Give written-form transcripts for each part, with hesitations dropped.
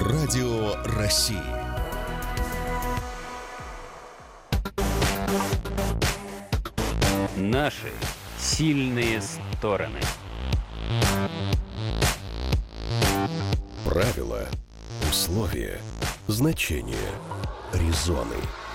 Радио России. Наши сильные стороны. Правила, условия, значения, резоны.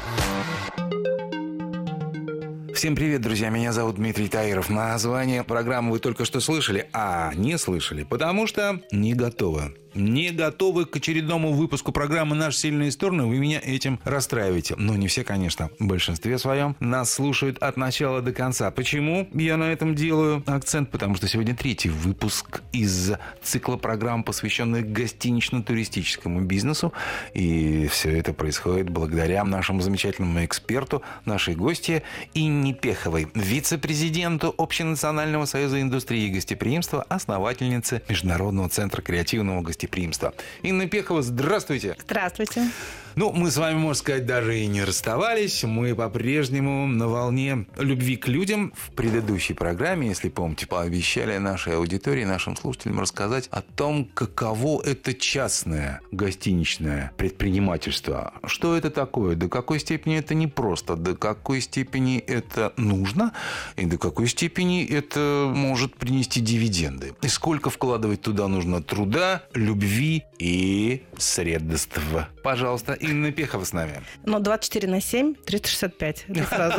Всем привет, друзья, меня зовут Дмитрий Таиров. Название программы вы только что слышали, не слышали, потому что не готовы. Не готовы к очередному выпуску программы «Наши сильные стороны». Вы меня этим расстраиваете. Но не все, конечно. В большинстве своем нас слушают от начала до конца. Почему я на этом делаю акцент? Потому что сегодня 3-й выпуск из цикла программ, посвященных гостинично-туристическому бизнесу. И все это происходит благодаря нашему замечательному эксперту, нашей гостье Инне Пеховой, вице-президенту Общенационального союза индустрии гостеприимства, основательнице Международного центра креативного гостеприимства. Инна Пехова, здравствуйте. Здравствуйте. Мы с вами, можно сказать, даже и не расставались. Мы по-прежнему на волне любви к людям. В предыдущей программе, если помните, пообещали нашей аудитории, нашим слушателям рассказать о том, каково это частное гостиничное предпринимательство. Что это такое, до какой степени это непросто, до какой степени это нужно и до какой степени это может принести дивиденды. И сколько вкладывать туда нужно труда, любви и средств. Пожалуйста, Инна Пехова с нами. 24/7, 365. Это сразу.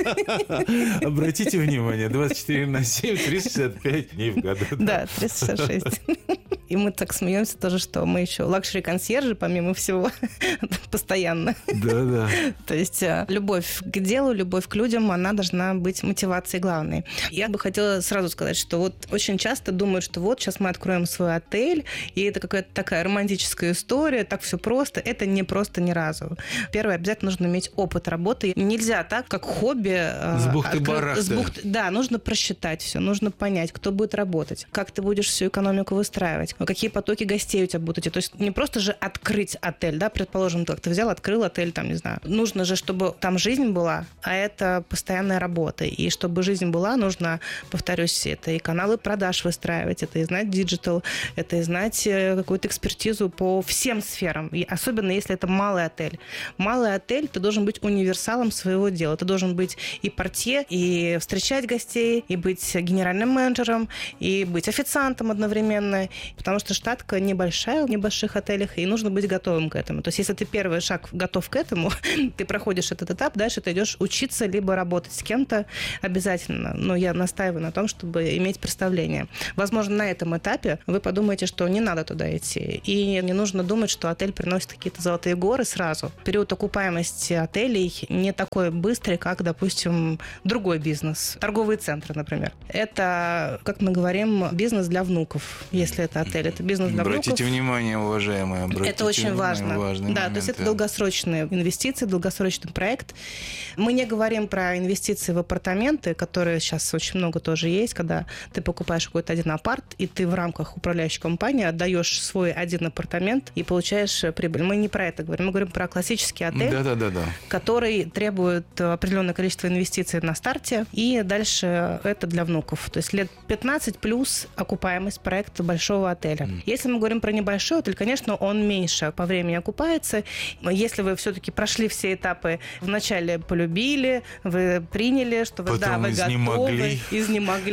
Обратите внимание, 24/7, 365 дней в году. Да, 366. И мы так смеемся тоже, что мы еще лакшери-консьержи, помимо всего, постоянно. Да. То есть любовь к делу, любовь к людям, она должна быть мотивацией главной. Я бы хотела сразу сказать, что вот очень часто думают, что вот сейчас мы откроем свой отель, и это какая-то такая романтическая история, так все просто. Это не просто ни разу. Первое, обязательно нужно иметь опыт работы. Нельзя так, как хобби. С бухты-барахты. Да, нужно просчитать все, нужно понять, кто будет работать, как ты будешь всю экономику выстраивать, какие потоки гостей у тебя будут идти. То есть не просто же открыть отель, да, предположим, ты взял, открыл отель, там, не знаю. Нужно же, чтобы там жизнь была, а это постоянная работа. И чтобы жизнь была, нужно, повторюсь, это и каналы продаж выстраивать, это и знать диджитал, это и знать какую-то экспертизу по всем сферам. И особенно, если это малый отель. Малый отель, ты должен быть универсалом своего дела. Ты должен быть и портье, и встречать гостей, и быть генеральным менеджером, и быть официантом одновременно. Потому что штатка небольшая в небольших отелях, и нужно быть готовым к этому. То есть, если ты первый шаг готов к этому, ты проходишь этот этап, дальше ты идешь учиться либо работать с кем-то обязательно. Но я настаиваю на том, чтобы иметь представление. Возможно, на этом этапе вы подумаете, что не надо туда идти. И не нужно думать, что отель приносит какие-то золотые горы сразу. Период окупаемости отелей не такой быстрый, как, допустим, другой бизнес. Торговые центры, например. Это, как мы говорим, бизнес для внуков, если это отель. Это бизнес для внуков. Обратите внимание, уважаемые. Это очень важно. Да, то есть это долгосрочные инвестиции, долгосрочный проект. Мы не говорим про инвестиции в апартаменты, которые сейчас очень много тоже есть, когда ты покупаешь какой-то один апарт, и ты в рамках управляющей компании отдаешь свой один апартамент и получаешь прибыль. Мы не про это говорим. Мы говорим про классический отель, который требует определенное количество инвестиций на старте, и дальше это для внуков. То есть лет 15 плюс окупаемость проекта большого отеля. Если мы говорим про небольшой отель, конечно, он меньше по времени окупается. Если вы все-таки прошли все этапы, вначале полюбили, вы приняли, что вы, потом вы готовы, изнемогли,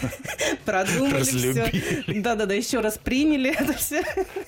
продумали все. Да, еще раз приняли это все,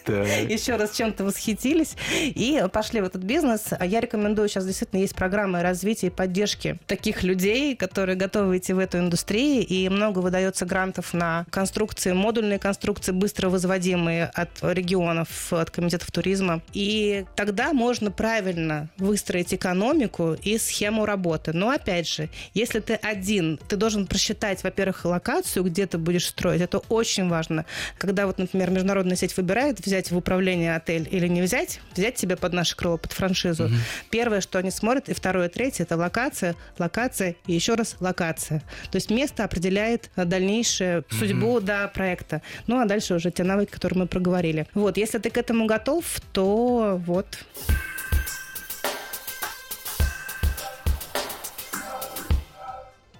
еще раз чем-то восхитились и пошли в этот бизнес. Я рекомендую, сейчас действительно есть программы развития и поддержки таких людей, которые готовы идти в эту индустрию, и много выдается грантов на конструкции, модульные конструкции, быстро возводимые от регионов, от комитетов туризма. И тогда можно правильно выстроить экономику и схему работы. Но, опять же, если ты один, ты должен просчитать, во-первых, локацию, где ты будешь строить. Это очень важно. Когда, например, международная сеть выбирает, взять в управление отель или не взять тебя под наше крыло, под франшизу. Первое, что они смотрят, и второе, третье, это локация и еще раз локация. То есть место определяет дальнейшую судьбу проекта. А дальше уже те навыки, которые мы проговорили. Если ты к этому готов, то вот.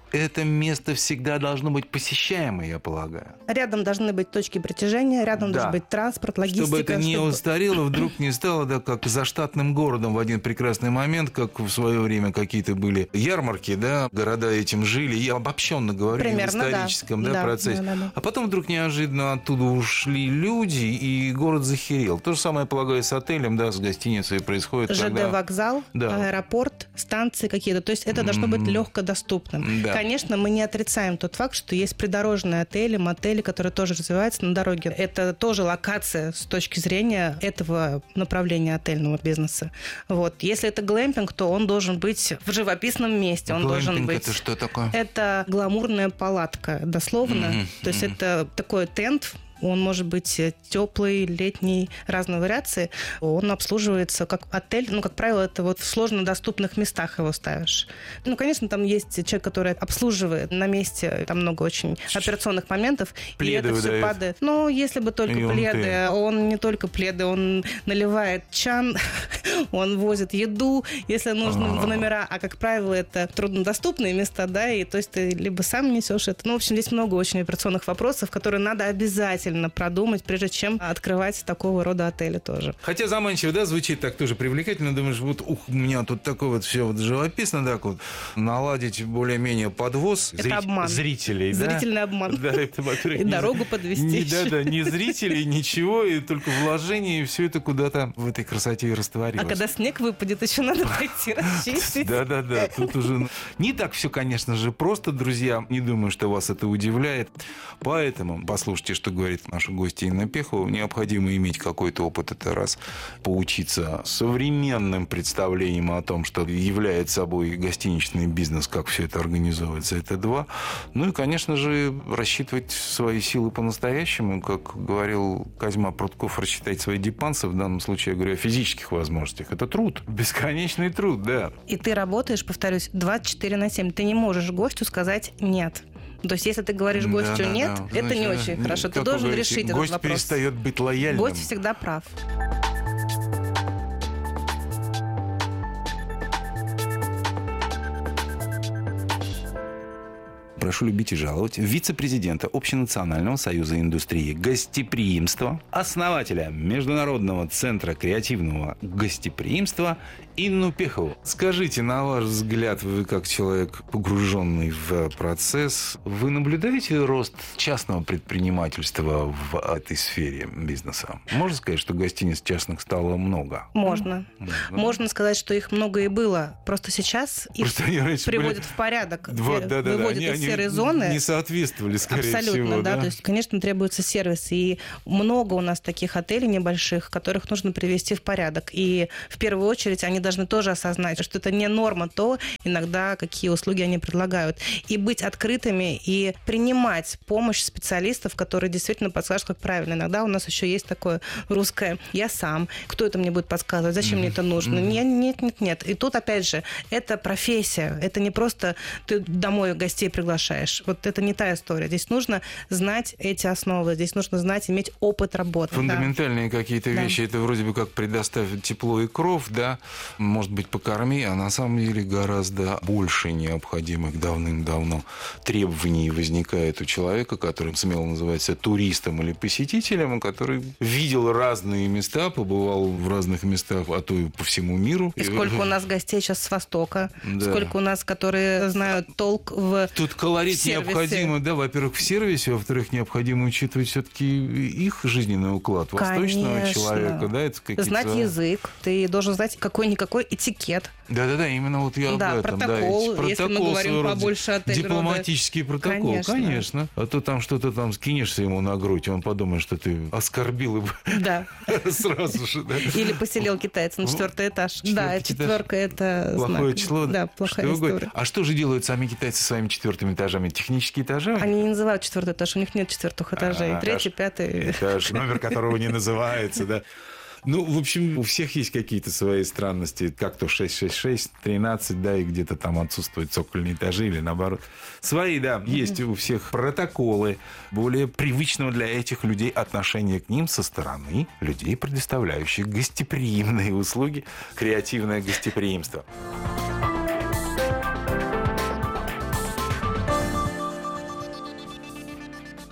это место всегда должно быть посещаемое, я полагаю. Рядом должны быть точки притяжения, рядом должен быть транспорт, логистика. Чтобы это не устарело, вдруг не стало, да, как заштатным городом в один прекрасный момент, как в свое время какие-то были ярмарки, да, города этим жили, я обобщенно говорю, примерно, в историческом процессе. Да. А потом вдруг неожиданно оттуда ушли люди, и город захерел. То же самое, я полагаю, с отелем, да, с гостиницей происходит. ЖД вокзал, аэропорт, станции какие-то. То есть это должно быть легкодоступным. Да. Конечно, мы не отрицаем тот факт, что есть придорожные отели, мотели, которые тоже развиваются на дороге. Это тоже локация с точки зрения этого направления отельного бизнеса. Вот. Если это глэмпинг, то он должен быть в живописном месте. Он должен быть... это что такое? Это гламурная палатка, дословно. То есть это такой тент. Он может быть теплый, летний, разные вариации. Он обслуживается как отель. Ну, как правило, это вот в сложно доступных местах его ставишь. Ну, конечно, там есть человек, который обслуживает на месте. Там много очень операционных моментов. Пледы и это выдает. все падает. Ну, если бы только пледы. Он не только пледы. Он наливает чан, он возит еду, если нужно, в номера. А, как правило, это труднодоступные места, да, и то есть ты либо сам несешь это. Ну, в общем, здесь много очень операционных вопросов, которые надо обязательно продумать, прежде чем открывать такого рода отели тоже. Хотя заманчиво, да, звучит так тоже привлекательно. Думаешь, вот у меня тут такое вот все вот живописно, так вот, наладить более-менее подвоз обман. Зрителей. Зрительный обман. Да, это, во-первых, и дорогу подвести. Не зрителей, ничего, и только вложение, и все это куда-то в этой красоте и растворилось. А когда снег выпадет, еще надо пойти расчистить. Да, тут уже не так все, конечно же, просто, друзья. Не думаю, что вас это удивляет. Поэтому послушайте, что говорит наша гостья Инна Пехова. Необходимо иметь какой-то опыт, это раз. Поучиться современным представлением о том, что является собой гостиничный бизнес, как все это организовывается, это два. Ну и, конечно же, рассчитывать свои силы по-настоящему. Как говорил Козьма Прутков, рассчитать свои дипансы, в данном случае я говорю о физических возможностях. Это труд, бесконечный труд, да. И ты работаешь, повторюсь, 24/7. Ты не можешь гостю сказать «нет». То есть, если ты говоришь гостю «нет», это значит, не очень хорошо. Ты должен решить этот вопрос. Гость перестает быть лояльным. Гость всегда прав. Прошу любить и жаловать вице-президента Общенационального союза индустрии гостеприимства, основателя Международного центра креативного гостеприимства Инну Пехову. Скажите, на ваш взгляд, вы как человек, погруженный в процесс, вы наблюдаете рост частного предпринимательства в этой сфере бизнеса? Можно сказать, что гостиниц частных стало много? Можно. Можно сказать, что их много и было. Просто сейчас их приводят в порядок. Выводят из серой зоны. Не соответствовали, скорее абсолютно, всего. Да? То есть, конечно, требуется сервис. И много у нас таких отелей небольших, которых нужно привести в порядок. И в первую очередь они должны тоже осознать, что это не норма то, иногда какие услуги они предлагают. И быть открытыми, и принимать помощь специалистов, которые действительно подскажут, как правильно. Иногда у нас еще есть такое русское «я сам». Кто это мне будет подсказывать? Зачем мне это нужно? Нет. И тут, опять же, это профессия. Это не просто ты домой гостей приглашаешь. Вот это не та история. Здесь нужно знать эти основы. Здесь нужно знать, иметь опыт работы. Фундаментальные какие-то вещи. Это вроде бы как предоставить тепло и кров, да, может быть, покорми, а на самом деле гораздо больше необходимых давным-давно требований возникает у человека, который смело называется туристом или посетителем, который видел разные места, побывал в разных местах, а то и по всему миру. И сколько у нас гостей сейчас с Востока, сколько у нас, которые знают толк в Тут колорит необходимо, да, во-первых, в сервисе, во-вторых, необходимо учитывать все-таки их жизненный уклад восточного человека, да, это какие-то... Знать язык, ты должен знать какой-никакой этикет. Да, именно вот я об этом. Протокол, если мы говорим побольше отель. Дипломатический протокол, конечно. А то там что-то там скинешься ему на грудь, и он подумает, что ты оскорбил его. Да. Сразу же, да. Или поселил китайца на 4-й этаж. Да, 4-ка это плохое число. Да, плохая история. А что же делают сами китайцы своими 4-ми этажами? Технические этажи? Они не называют 4-й этаж, у них нет 4-х этажей. 3-й, 5-й. Этаж, номер которого не называется, да. Ну, в общем, у всех есть какие-то свои странности. Как то 666, 13, да, и где-то там отсутствуют цокольные этажи или наоборот. Свои, да, есть у всех протоколы более привычного для этих людей отношения к ним со стороны людей, предоставляющих гостеприимные услуги, креативное гостеприимство.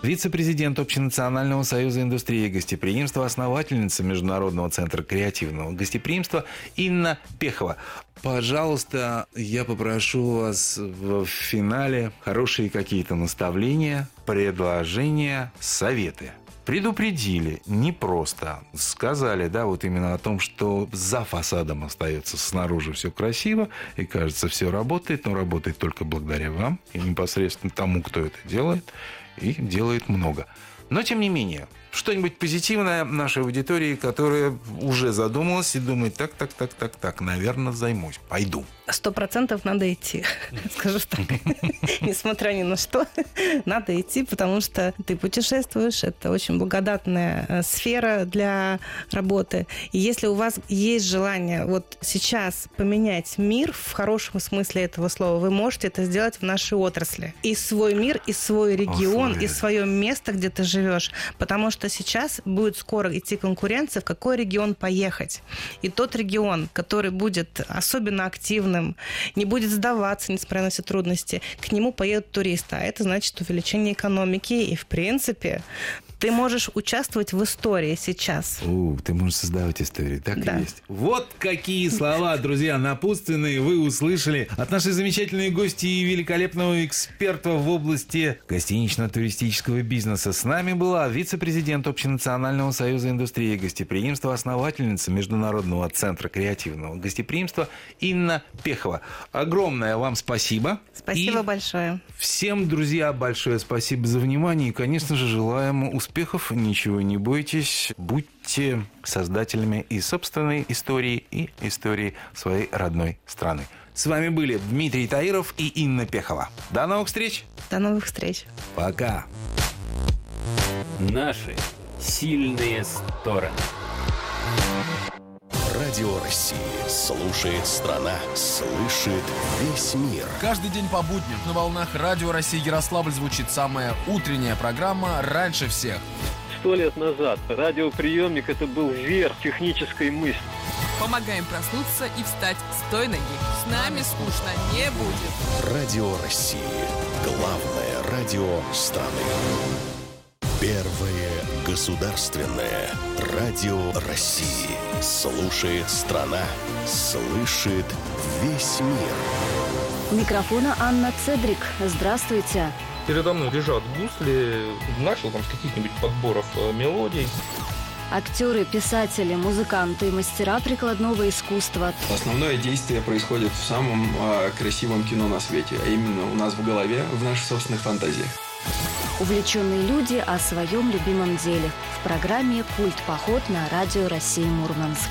вице-президент Общенационального союза индустрии гостеприимства, основательница Международного центра креативного гостеприимства Инна Пехова. Пожалуйста, я попрошу вас в финале хорошие какие-то наставления, предложения, советы. Предупредили, не просто. Сказали, да, вот именно о том, что за фасадом остается снаружи все красиво, и кажется, все работает, но работает только благодаря вам и непосредственно тому, кто это делает, и делает много. Но, тем не менее, что-нибудь позитивное нашей аудитории, которая уже задумалась и думает, так, наверное, займусь, пойду. 100% надо идти, скажу так. Несмотря ни на что, надо идти, потому что ты путешествуешь, это очень благодатная сфера для работы. И если у вас есть желание вот сейчас поменять мир в хорошем смысле этого слова, вы можете это сделать в нашей отрасли. И свой мир, и свой регион, и свое место, где ты живешь. Потому что сейчас будет скоро идти конкуренция, в какой регион поехать. И тот регион, который будет особенно активным, не будет сдаваться, несмотря на все трудности, к нему поедут туристы. А это значит увеличение экономики. И, в принципе, ты можешь участвовать в истории сейчас. Ты можешь создавать истории, так да. И есть. Вот какие слова, друзья, напутственные вы услышали от нашей замечательной гости и великолепного эксперта в области гостинично-туристического бизнеса. С нами была вице-президент Общенационального союза индустрии гостеприимства, основательница Международного центра креативного гостеприимства Инна Пехова. Огромное вам спасибо. Спасибо большое. Всем, друзья, большое спасибо за внимание. И, конечно же, желаем успехов. Ничего не бойтесь. Будьте создателями и собственной истории, и истории своей родной страны. С вами были Дмитрий Таиров и Инна Пехова. До новых встреч. До новых встреч. Пока. Наши сильные стороны. Радио России. Слушает страна. Слышит весь мир. Каждый день по будням на волнах Радио России Ярославль звучит самая утренняя программа «Раньше всех». 100 лет назад радиоприемник – это был верх технической мысли. Помогаем проснуться и встать с той ноги. С нами скучно не будет. Радио России. Главное радио страны. Первое государственное радио России. Слушает страна. Слышит весь мир. У микрофона Анна Цедрик. Здравствуйте. Передо мной лежат гусли. Начал там с каких-нибудь подборов мелодий. Актеры, писатели, музыканты, мастера прикладного искусства. Основное действие происходит в самом красивом кино на свете, а именно у нас в голове, в наших собственных фантазиях. Увлеченные люди о своем любимом деле. В программе «Культ-поход» на Радио России Мурманск.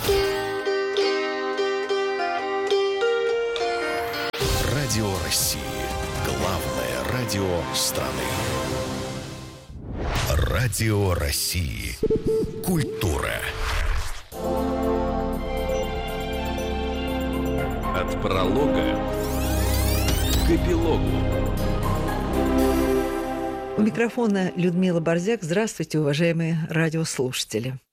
Радио России. Главное радио страны. Радио России. Культура. От пролога к эпилогу. У микрофона Людмила Борзяк. Здравствуйте, уважаемые радиослушатели.